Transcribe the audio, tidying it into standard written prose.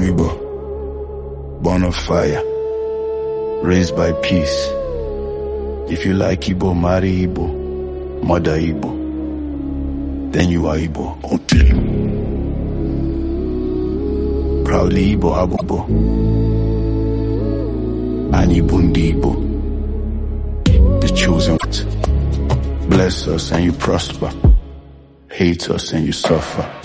Igbo, born of fire, raised by peace. If you like Igbo, marry Igbo, mother Igbo, then you are Igbo. Proudly Igbo Abubo, and Igbo Ndi Igbo, the chosen one. Bless us and you prosper, hate us and you suffer.